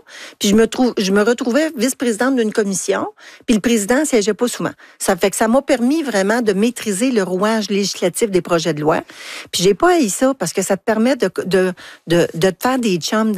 Puis je me retrouvais vice-présidente d'une commission, puis le président siégeait pas souvent. Ça fait que ça m'a permis vraiment de maîtriser le rouage législatif des projets de loi. Puis j'ai pas haï ça parce que ça te permet de te faire des chums